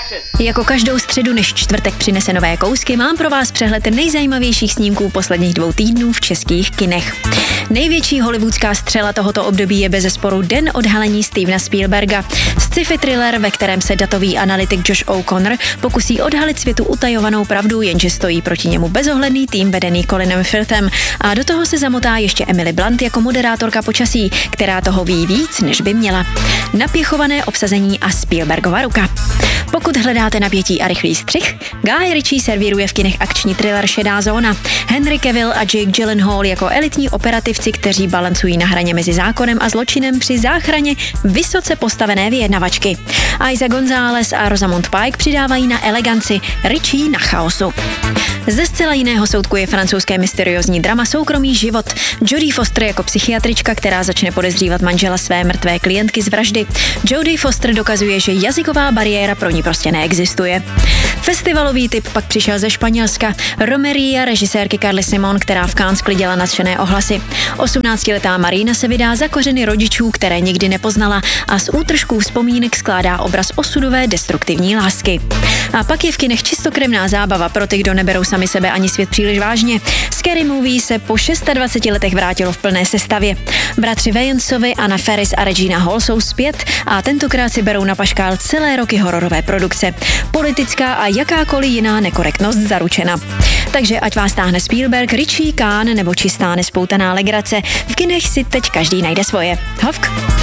Jako každou středu, než čtvrtek přinese nové kousky, mám pro vás přehled nejzajímavějších snímků posledních 2 týdnů v českých kinech. Největší hollywoodská střela tohoto období je bezesporu Den odhalení Stevena Spielberga. Sci-fi thriller, ve kterém se datový analytik Josh O'Connor pokusí odhalit světu utajovanou pravdu, jenže stojí proti němu bezohledný tým vedený Colinem Firthem. A do toho se zamotá ještě Emily Blunt jako moderátorka počasí, která toho ví víc, než by měla. Napěchované obsazení a Spielbergova ruka. Pokud hledáte napětí a rychlý střih, Guy Ritchie servíruje v kinech akční thriller Šedá zóna. Henry Cavill a Jake Gyllenhaal jako elitní operativci, kteří balancují na hraně mezi zákonem a zločinem při záchraně vysoce postavené vyjednavačky. Isa González a Rosamund Pike přidávají na eleganci, Ritchie na chaosu. Ze zcela jiného soudku je francouzské mysteriózní drama Soukromý život. Jodie Foster jako psychiatrička, která začne podezřívat manžela své mrtvé klientky z vraždy. Jodie Foster dokazuje, že jazyková bariéra pro ní prostě neexistuje. Festivalový typ pak přišel ze Španělska. Romería režisérky Carly Simon, která v Cannes sklidila nadšené ohlasy. 18letá Marina se vydá za kořeny rodičů, které nikdy nepoznala, a z útržků vzpomínek skládá obraz osudové destruktivní lásky. A pak je v kinech čistokrevná zábava pro ty, kdo neberou sami sebe ani svět příliš vážně. Scary Movie se po 26 letech vrátilo v plné sestavě. Bratři Wayansovi, Anna Faris a Regina Hall jsou zpět a tentokrát si berou na paškál celé roky hororové produkce. Politická a jakákoliv jiná nekorektnost zaručena. Takže ať vás táhne Spielberg, Ritchie, Cannes nebo čistá nespoutaná legrace, v kinech si teď každý najde svoje. Hovk!